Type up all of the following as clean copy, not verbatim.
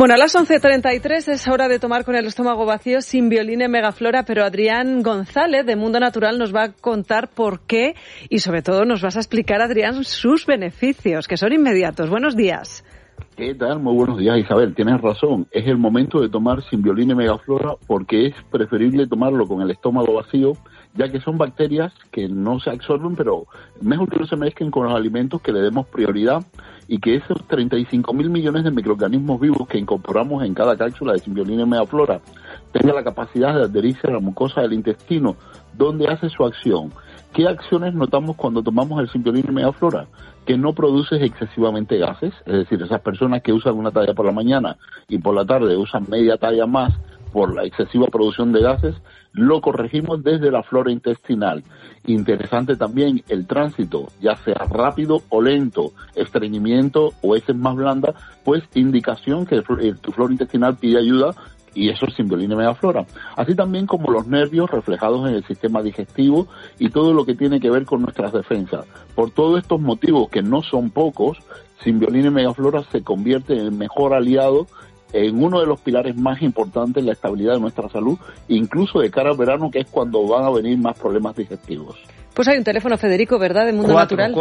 Bueno, a las 11:33 es hora de tomar con el estómago vacío Simbioline Megaflora, pero Adrián González de Mundo Natural nos va a contar por qué y sobre todo nos vas a explicar, Adrián, sus beneficios, que son inmediatos. Buenos días. ¿Qué tal? Muy buenos días, Isabel. Tienes razón. Es el momento de tomar Simbioline Megaflora porque es preferible tomarlo con el estómago vacío, ya que son bacterias que no se absorben, pero mejor que no se mezclen con los alimentos, que le demos prioridad y que esos 35.000 millones de microorganismos vivos que incorporamos en cada cápsula de Simbioline Megaflora tengan la capacidad de adherirse a la mucosa del intestino, donde hace su acción. ¿Qué acciones notamos cuando tomamos el Simbioline Megaflora? Que no produce excesivamente gases, es decir, esas personas que usan una talla por la mañana y por la tarde usan media talla más por la excesiva producción de gases, lo corregimos desde la flora intestinal. Interesante también el tránsito, ya sea rápido o lento, estreñimiento o heces más blanda, pues indicación que tu flora intestinal pide ayuda, y eso es Simbioline Megaflora. Así también como los nervios reflejados en el sistema digestivo y todo lo que tiene que ver con nuestras defensas. Por todos estos motivos, que no son pocos, Simbioline Megaflora se convierte en el mejor aliado, en uno de los pilares más importantes en la estabilidad de nuestra salud, incluso de cara al verano, que es cuando van a venir más problemas digestivos. Pues hay un teléfono, Federico, ¿verdad?, de Mundo Natural.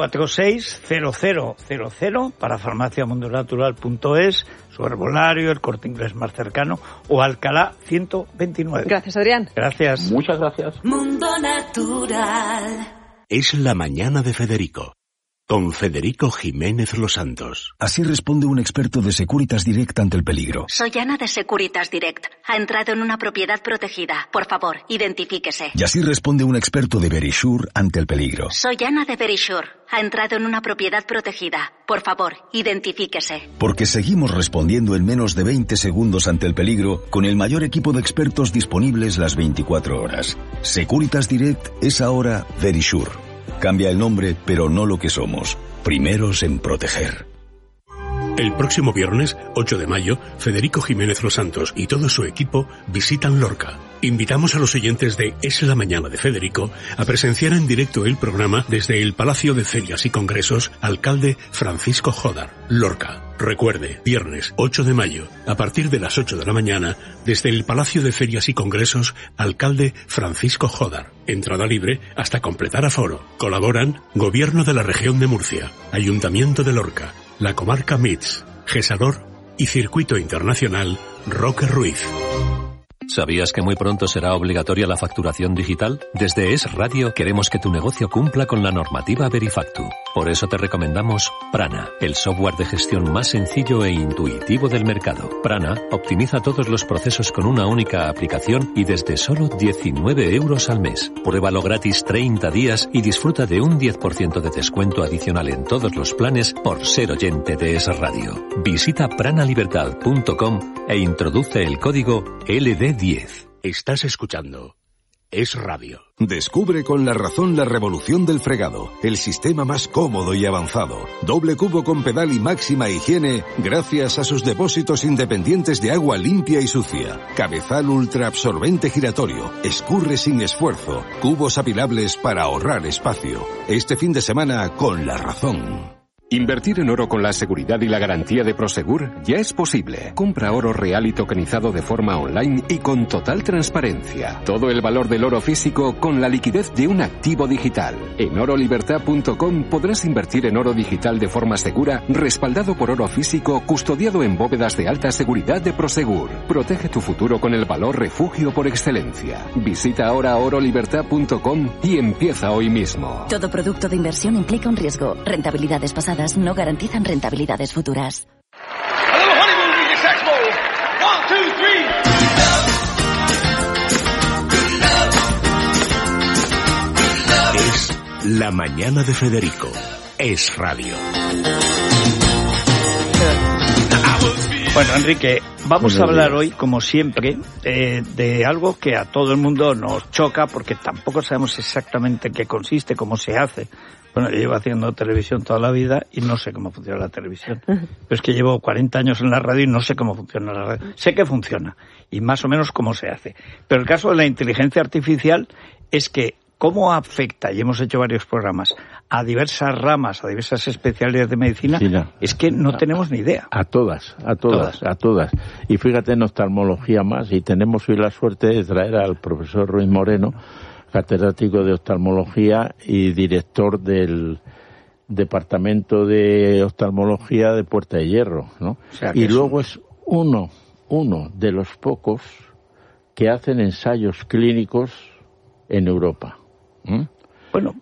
446-0000 para farmaciamundonatural.es, su herbolario, el Corte Inglés más cercano, o Alcalá 129. Gracias, Adrián. Gracias. Muchas gracias. Mundo Natural. Es la mañana de Federico, con Federico Jiménez Los Santos. Así responde un experto de Securitas Direct ante el peligro. Soy Ana de Securitas Direct. Ha entrado en una propiedad protegida. Por favor, identifíquese. Y así responde un experto de Verisure ante el peligro. Soy Ana de Verisure. Ha entrado en una propiedad protegida. Por favor, identifíquese. Porque seguimos respondiendo en menos de 20 segundos ante el peligro con el mayor equipo de expertos disponibles las 24 horas. Securitas Direct es ahora Verisure. Cambia el nombre, pero no lo que somos. Primeros en proteger. El próximo viernes, 8 de mayo, Federico Jiménez Los Santos y todo su equipo visitan Lorca. Invitamos a los oyentes de Es la Mañana de Federico a presenciar en directo el programa desde el Palacio de Ferias y Congresos Alcalde Francisco Jodar, Lorca. Recuerde, viernes 8 de mayo, a partir de las 8 de la mañana, desde el Palacio de Ferias y Congresos Alcalde Francisco Jodar. Entrada libre hasta completar aforo. Colaboran Gobierno de la Región de Murcia, Ayuntamiento de Lorca, la Comarca MITS, Gesador y Circuito Internacional Roque Ruiz. ¿Sabías que muy pronto será obligatoria la facturación digital? Desde Es Radio queremos que tu negocio cumpla con la normativa Verifactu. Por eso te recomendamos Prana, el software de gestión más sencillo e intuitivo del mercado. Prana optimiza todos los procesos con una única aplicación y desde solo 19 euros al mes. Pruébalo gratis 30 días y disfruta de un 10% de descuento adicional en todos los planes por ser oyente de Es Radio. Visita pranalibertad.com e introduce el código LD10. Estás escuchando Es Radio. Descubre con La Razón la revolución del fregado, el sistema más cómodo y avanzado. Doble cubo con pedal y máxima higiene gracias a sus depósitos independientes de agua limpia y sucia. Cabezal ultra absorbente giratorio, escurre sin esfuerzo, cubos apilables para ahorrar espacio. Este fin de semana con La Razón. Invertir en oro con la seguridad y la garantía de Prosegur ya es posible. Compra oro real y tokenizado de forma online y con total transparencia. Todo el valor del oro físico con la liquidez de un activo digital. En orolibertad.com podrás invertir en oro digital de forma segura, respaldado por oro físico, custodiado en bóvedas de alta seguridad de Prosegur. Protege tu futuro con el valor refugio por excelencia. Visita ahora orolibertad.com y empieza hoy mismo. Todo producto de inversión implica un riesgo. Rentabilidades pasadas no garantizan rentabilidades futuras. Es la mañana de Federico. Es Radio. Bueno, Enrique, vamos a hablar hoy, como siempre, de algo que a todo el mundo nos choca porque tampoco sabemos exactamente qué consiste, cómo se hace. Bueno, yo llevo haciendo televisión toda la vida y no sé cómo funciona la televisión. Pero es que llevo 40 años en la radio y no sé cómo funciona la radio. Sé que funciona y más o menos cómo se hace. Pero el caso de la inteligencia artificial es que ¿cómo afecta, y hemos hecho varios programas, a diversas ramas, a diversas especialidades de medicina? Es que no tenemos ni idea. A todas. Y fíjate, en oftalmología más, y tenemos hoy la suerte de traer al profesor Ruiz Moreno, catedrático de oftalmología y director del Departamento de Oftalmología de Puerta de Hierro, ¿no? O sea, y luego es uno de los pocos que hacen ensayos clínicos en Europa. Bueno,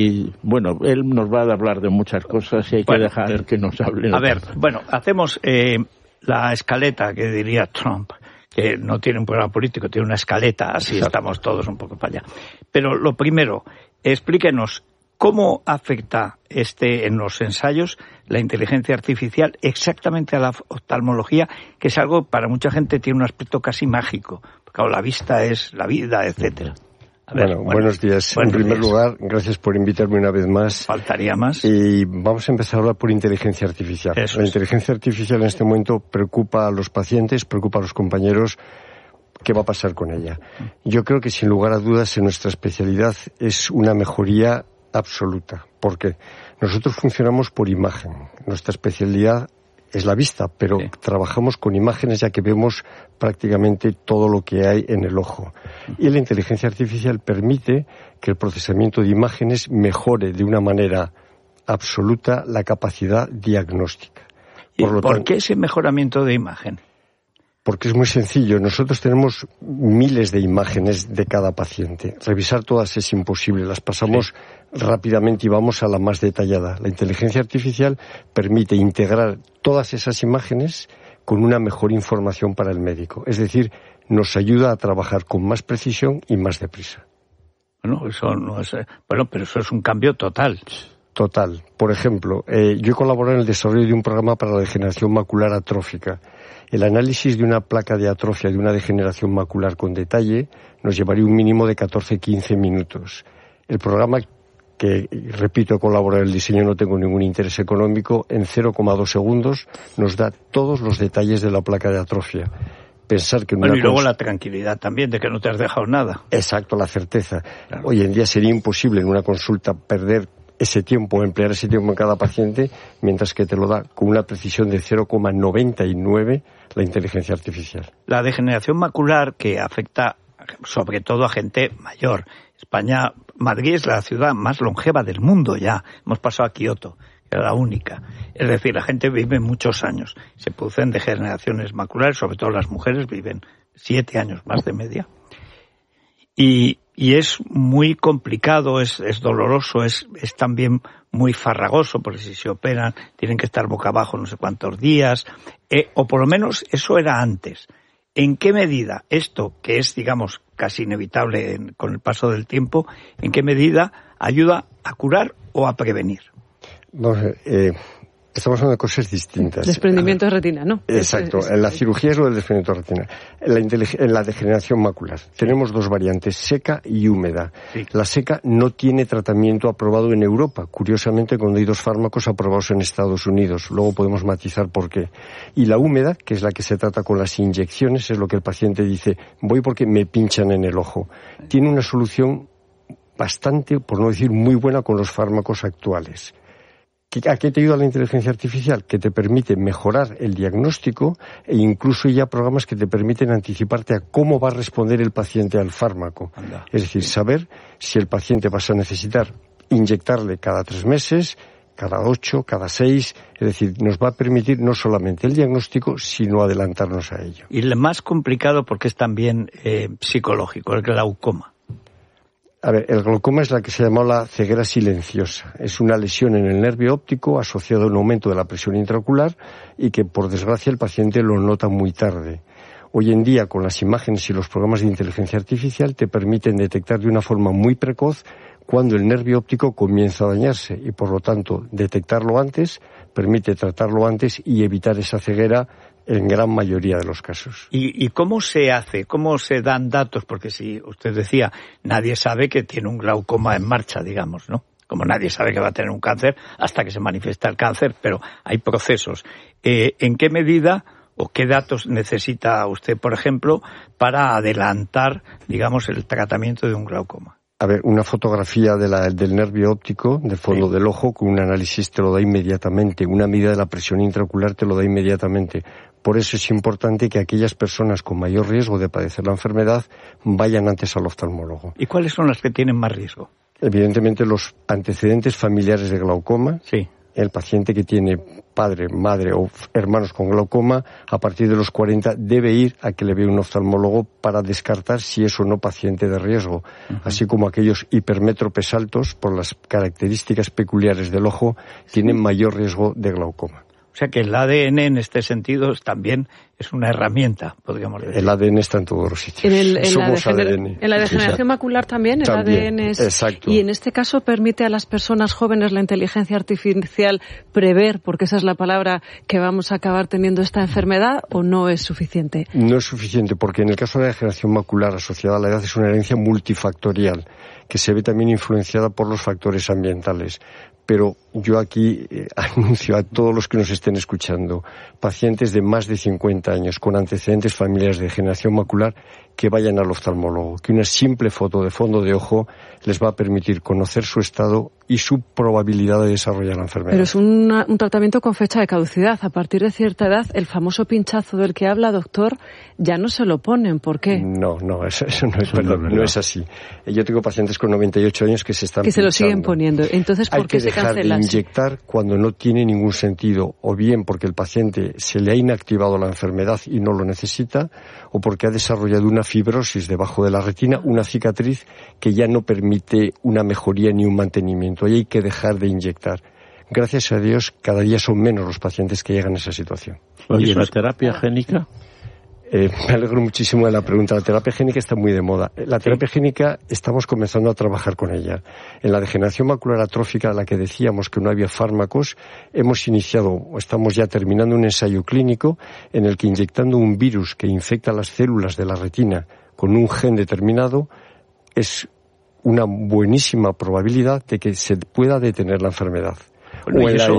él nos va a hablar de muchas cosas y hay que dejar que nos hable. A ver, hacemos la escaleta que diría Trump, que no tiene un programa político, tiene una escaleta, así estamos todos un poco para allá. Pero lo primero, explíquenos cómo afecta en los ensayos la inteligencia artificial exactamente a la oftalmología, que es algo para mucha gente tiene un aspecto casi mágico. Porque claro, la vista es la vida, etcétera. Buenos días. En primer lugar, gracias por invitarme una vez más. Faltaría más. Y vamos a empezar a hablar por inteligencia artificial. La inteligencia artificial en este momento preocupa a los pacientes, preocupa a los compañeros. ¿Qué va a pasar con ella? Yo creo que sin lugar a dudas en nuestra especialidad es una mejoría absoluta. ¿Por qué? Nosotros funcionamos por imagen. Nuestra especialidad es la vista, pero trabajamos con imágenes ya que vemos prácticamente todo lo que hay en el ojo. Y la inteligencia artificial permite que el procesamiento de imágenes mejore de una manera absoluta la capacidad diagnóstica. ¿Por qué ese mejoramiento de imagen? Porque es muy sencillo. Nosotros tenemos miles de imágenes de cada paciente. Revisar todas es imposible. Las pasamos rápidamente y vamos a la más detallada. La inteligencia artificial permite integrar todas esas imágenes con una mejor información para el médico. Es decir, nos ayuda a trabajar con más precisión y más deprisa. Pero eso es un cambio total. Total. Por ejemplo, yo he colaborado en el desarrollo de un programa para la degeneración macular atrófica. El análisis de una placa de atrofia de una degeneración macular con detalle nos llevaría un mínimo de 14-15 minutos. El programa, que repito, he colaborado en el diseño, no tengo ningún interés económico, en 0,2 segundos nos da todos los detalles de la placa de atrofia. Pensar que y luego la tranquilidad también de que no te has dejado nada. Exacto, la certeza. Claro. Hoy en día sería imposible en una consulta perder ese tiempo, emplear ese tiempo en cada paciente, mientras que te lo da con una precisión de 0,99 la inteligencia artificial. La degeneración macular, que afecta sobre todo a gente mayor. Madrid es la ciudad más longeva del mundo ya. Hemos pasado a Kioto, que era la única. Es decir, la gente vive muchos años. Se producen degeneraciones maculares, sobre todo las mujeres viven 7 años más de media. Y es muy complicado, es doloroso, es también muy farragoso, porque si se operan tienen que estar boca abajo no sé cuántos días, o por lo menos eso era antes. ¿En qué medida esto, que es, digamos, casi inevitable con el paso del tiempo, en qué medida ayuda a curar o a prevenir? Estamos hablando de cosas distintas. Desprendimiento de retina, ¿no? Exacto. En la cirugía es lo del desprendimiento de retina. En la degeneración macular tenemos dos variantes, seca y húmeda. Sí. La seca no tiene tratamiento aprobado en Europa. Curiosamente, cuando hay 2 fármacos aprobados en Estados Unidos. Luego podemos matizar por qué. Y la húmeda, que es la que se trata con las inyecciones, es lo que el paciente dice, voy porque me pinchan en el ojo. Tiene una solución bastante, por no decir muy buena, con los fármacos actuales. ¿A qué te ayuda la inteligencia artificial? Que te permite mejorar el diagnóstico e incluso ya programas que te permiten anticiparte a cómo va a responder el paciente al fármaco. Es decir, saber si el paciente vas a necesitar inyectarle cada 3 meses, cada 8, cada 6. Es decir, nos va a permitir no solamente el diagnóstico, sino adelantarnos a ello. Y lo más complicado porque es también psicológico, el glaucoma. A ver, el glaucoma es la que se llama la ceguera silenciosa. Es una lesión en el nervio óptico asociada a un aumento de la presión intraocular y que, por desgracia, el paciente lo nota muy tarde. Hoy en día, con las imágenes y los programas de inteligencia artificial, te permiten detectar de una forma muy precoz cuando el nervio óptico comienza a dañarse y, por lo tanto, detectarlo antes permite tratarlo antes y evitar esa ceguera en gran mayoría de los casos. ¿Y cómo se hace? ¿Cómo se dan datos? Porque si usted decía, nadie sabe que tiene un glaucoma en marcha, digamos, ¿no? Como nadie sabe que va a tener un cáncer hasta que se manifiesta el cáncer, pero hay procesos. ¿En qué medida o qué datos necesita usted, por ejemplo, para adelantar, digamos, el tratamiento de un glaucoma? A ver, una fotografía del nervio óptico, del fondo del ojo, con un análisis te lo da inmediatamente, una medida de la presión intraocular te lo da inmediatamente. Por eso es importante que aquellas personas con mayor riesgo de padecer la enfermedad vayan antes al oftalmólogo. ¿Y cuáles son las que tienen más riesgo? Evidentemente los antecedentes familiares de glaucoma. Sí. El paciente que tiene padre, madre o hermanos con glaucoma, a partir de los 40 debe ir a que le vea un oftalmólogo para descartar si es o no paciente de riesgo. Así como aquellos hipermétropes altos, por las características peculiares del ojo, tienen mayor riesgo de glaucoma. O sea que el ADN en este sentido también es una herramienta, podríamos decir. El ADN está en todos los sitios. Somos ADN. En la degeneración macular también el ADN es... Exacto. Y en este caso permite a las personas jóvenes la inteligencia artificial prever, porque esa es la palabra, que vamos a acabar teniendo esta enfermedad, ¿o no es suficiente? No es suficiente, porque en el caso de la degeneración macular asociada a la edad es una herencia multifactorial, que se ve también influenciada por los factores ambientales. Pero yo aquí anuncio a todos los que nos estén escuchando, pacientes de más de 50 años con antecedentes familiares de degeneración macular, que vayan al oftalmólogo, que una simple foto de fondo de ojo les va a permitir conocer su estado y su probabilidad de desarrollar la enfermedad. Pero es un tratamiento con fecha de caducidad. A partir de cierta edad, el famoso pinchazo del que habla, doctor, ya no se lo ponen. ¿Por qué? No, eso no es así. Yo tengo pacientes con 98 años que se están pinchando. Se lo siguen poniendo. Entonces, ¿por qué se cancela? Hay que dejar de inyectar cuando no tiene ningún sentido, o bien porque el paciente se le ha inactivado la enfermedad y no lo necesita, o porque ha desarrollado una fibrosis debajo de la retina, una cicatriz que ya no permite una mejoría ni un mantenimiento. Ahí hay que dejar de inyectar. Gracias a Dios, cada día son menos los pacientes que llegan a esa situación. ¿Y la terapia génica? Me alegro muchísimo de la pregunta. La terapia génica está muy de moda. La terapia génica estamos comenzando a trabajar con ella. En la degeneración macular atrófica, a la que decíamos que no había fármacos, hemos iniciado, estamos ya terminando un ensayo clínico en el que, inyectando un virus que infecta las células de la retina con un gen determinado, es una buenísima probabilidad de que se pueda detener la enfermedad. Bueno,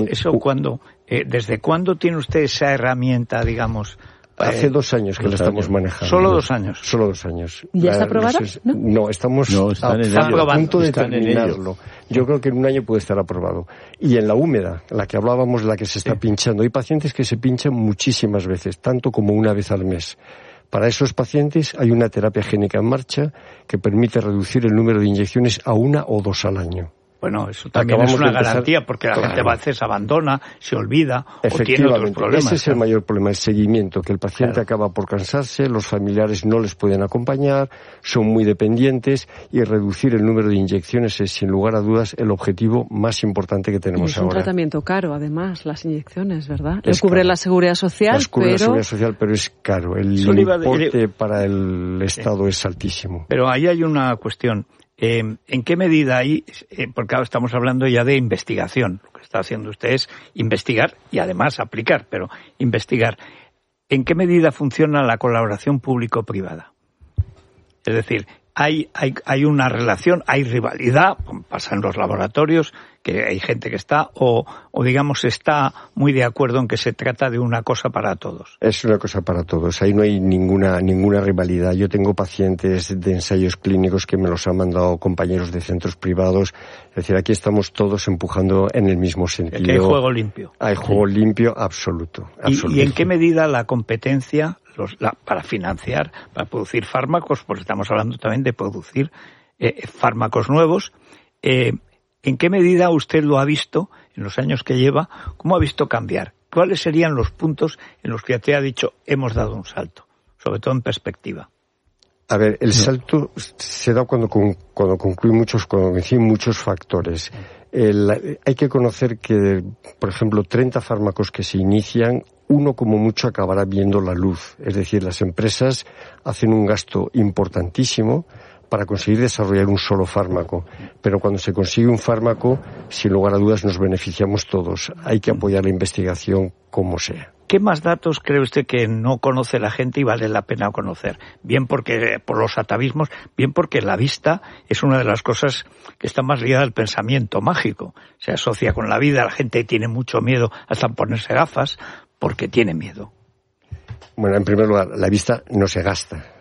¿desde cuándo tiene usted esa herramienta, digamos? Hace 2 años que la estamos manejando. ¿Solo 2 años? Solo 2 años. ¿Ya está aprobada? No, estamos a punto de terminarlo. Yo creo que en 1 año puede estar aprobado. Y en la húmeda, la que hablábamos, la que se está pinchando, hay pacientes que se pinchan muchísimas veces, tanto como 1 vez al mes. Para esos pacientes hay una terapia génica en marcha que permite reducir el número de inyecciones a 1 o 2 al año. Bueno, eso también es una garantía, porque la gente a veces abandona, se olvida o tiene otros problemas. Ese es el mayor problema, el seguimiento, que el paciente acaba por cansarse, los familiares no les pueden acompañar, son muy dependientes, y reducir el número de inyecciones es, sin lugar a dudas, el objetivo más importante que tenemos ahora. Es un tratamiento caro, además, las inyecciones, ¿verdad? Lo cubre la Seguridad Social, la Seguridad Social, pero es caro. El importe para el Estado es altísimo. Pero ahí hay una cuestión. ¿En qué medida hay, porque ahora estamos hablando ya de investigación, lo que está haciendo usted es investigar y además aplicar, pero investigar, ¿en qué medida funciona la colaboración público-privada? Es decir, hay una relación, hay rivalidad, pasa en los laboratorios, que hay gente que está, o digamos está muy de acuerdo en que se trata de una cosa para todos. Es una cosa para todos, ahí no hay ninguna rivalidad. Yo tengo pacientes de ensayos clínicos que me los han mandado compañeros de centros privados, es decir, aquí estamos todos empujando en el mismo sentido. Que hay juego limpio. Hay juego limpio absoluto. ¿Y en qué medida la competencia para financiar, para producir fármacos, porque estamos hablando también de producir fármacos nuevos, ¿en qué medida usted lo ha visto en los años que lleva? ¿Cómo ha visto cambiar? ¿Cuáles serían los puntos en los que usted ha dicho hemos dado un salto, sobre todo en perspectiva? A ver, el salto se da cuando coinciden muchos factores. Hay que conocer que, por ejemplo, 30 fármacos que se inician, uno como mucho acabará viendo la luz. Es decir, las empresas hacen un gasto importantísimo para conseguir desarrollar un solo fármaco. Pero cuando se consigue un fármaco, sin lugar a dudas nos beneficiamos todos. Hay que apoyar la investigación como sea. ¿Qué más datos cree usted que no conoce la gente y vale la pena conocer? Bien porque por los atavismos, bien porque la vista es una de las cosas que está más ligada al pensamiento mágico. Se asocia con la vida, la gente tiene mucho miedo hasta ponerse gafas porque tiene miedo. Bueno, en primer lugar, la vista no se gasta.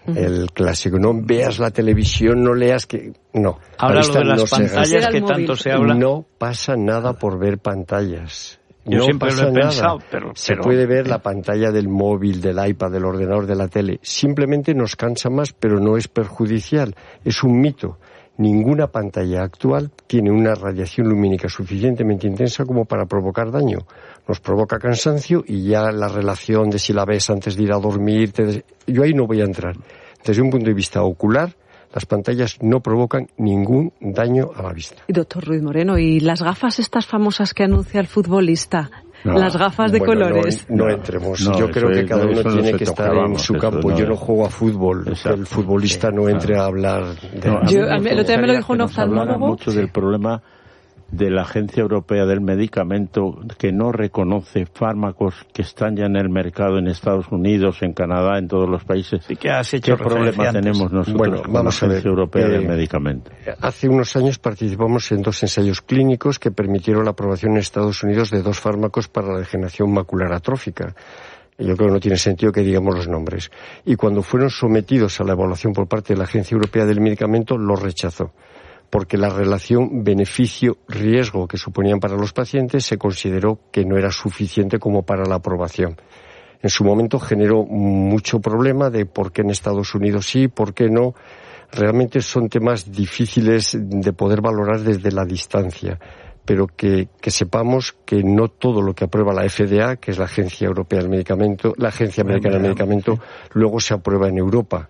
El clásico, no veas la televisión, no leas que... No. Ahora lo de las pantallas que tanto se habla. No pasa nada por ver pantallas. Yo siempre lo he pensado, pero... Se puede ver la pantalla del móvil, del iPad, del ordenador, de la tele. Simplemente nos cansa más, pero no es perjudicial. Es un mito. Ninguna pantalla actual tiene una radiación lumínica suficientemente intensa como para provocar daño. Nos provoca cansancio y ya la relación de si la ves antes de ir a dormir... Yo ahí no voy a entrar. Desde un punto de vista ocular, las pantallas no provocan ningún daño a la vista. Doctor Ruiz Moreno, ¿y las gafas estas famosas que anuncia el futbolista? No, las gafas de colores. No entremos. Yo creo que cada uno tiene que estar en su campo. Yo no juego a fútbol. Exacto. El futbolista no entre a hablar de... el otro día me lo dijo un oftalmólogo. Mucho del problema de la Agencia Europea del Medicamento, que no reconoce fármacos que están ya en el mercado en Estados Unidos, en Canadá, en todos los países. Sí, que has hecho. ¿Qué problema tenemos nosotros con la Agencia Europea del Medicamento? Hace unos años participamos en 2 ensayos clínicos que permitieron la aprobación en Estados Unidos de 2 fármacos para la degeneración macular atrófica. Yo creo que no tiene sentido que digamos los nombres. Y cuando fueron sometidos a la evaluación por parte de la Agencia Europea del Medicamento, los rechazó, porque la relación beneficio-riesgo que suponían para los pacientes se consideró que no era suficiente como para la aprobación. En su momento generó mucho problema de por qué en Estados Unidos sí, por qué no. Realmente son temas difíciles de poder valorar desde la distancia, pero que sepamos que no todo lo que aprueba la FDA, que es la Agencia Europea del Medicamento, la Agencia Americana del Medicamento, luego se aprueba en Europa.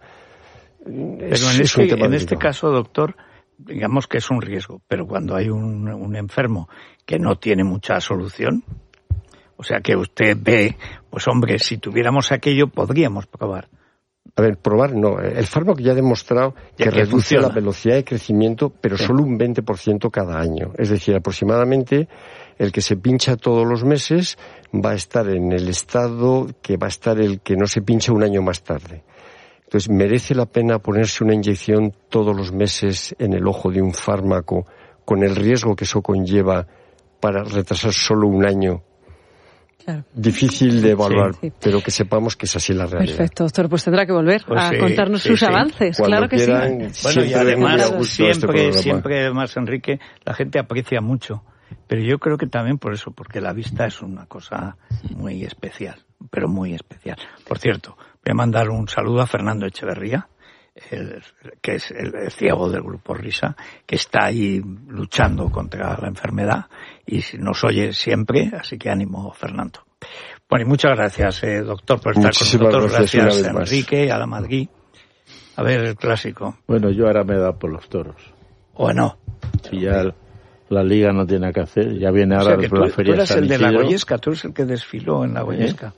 Pero en este caso, doctor, digamos que es un riesgo, pero cuando hay un enfermo que no tiene mucha solución, o sea que usted ve, pues hombre, si tuviéramos aquello podríamos probar. A ver, probar no. El fármaco ya ha demostrado que reduce la velocidad de crecimiento, pero solo un 20% cada año. Es decir, aproximadamente el que se pincha todos los meses va a estar en el estado que va a estar el que no se pincha un año más tarde. Entonces, ¿merece la pena ponerse una inyección todos los meses en el ojo de un fármaco con el riesgo que eso conlleva para retrasar solo un año? Claro. Difícil de evaluar, sí. Pero que sepamos que es así la realidad. Perfecto, doctor, pues tendrá que volver a contarnos sus avances, claro que quieran, sí. Bueno, y además, siempre más, Enrique, la gente aprecia mucho, pero yo creo que también por eso, porque la vista es una cosa muy especial, pero muy especial. Por cierto, voy a mandar un saludo a Fernando Echeverría, que es el ciego del Grupo Risa, que está ahí luchando contra la enfermedad y nos oye siempre, así que ánimo, Fernando. Bueno, y muchas gracias, doctor, por estar con nosotros. Gracias, Enrique, a la Madrid. A ver, el clásico. Bueno, yo ahora me he dado por los toros. Bueno. Si ya la Liga no tiene que hacer, ya viene ahora la Feria de San Isidro. Tú eres el de la Goyesca, tú eres el que desfiló en la Goyesca.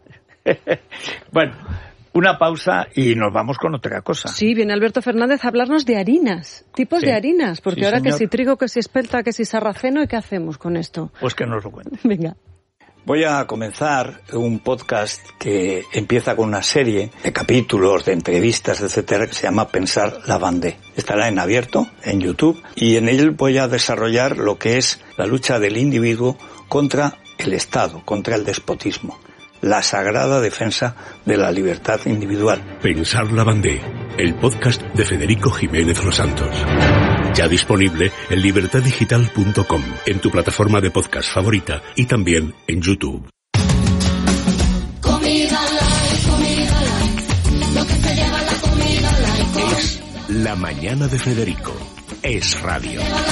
Bueno, una pausa y nos vamos con otra cosa. Sí, viene Alberto Fernández a hablarnos de harinas, tipos de harinas, porque ahora señor. Que si trigo, que si espelta, que si sarraceno, ¿y qué hacemos con esto? Pues que nos lo cuente. Venga. Voy a comenzar un podcast que empieza con una serie de capítulos, de entrevistas, etcétera, que se llama Pensar la Vendée. Estará en abierto, en YouTube, y en él voy a desarrollar lo que es la lucha del individuo contra el Estado, contra el despotismo. La sagrada defensa de la libertad individual. Pensar la Vendée, el podcast de Federico Jiménez Los Santos. Ya disponible en libertaddigital.com, en tu plataforma de podcast favorita y también en YouTube. Comida light, lo que se lleva la comida light. Es La Mañana de Federico. Es radio.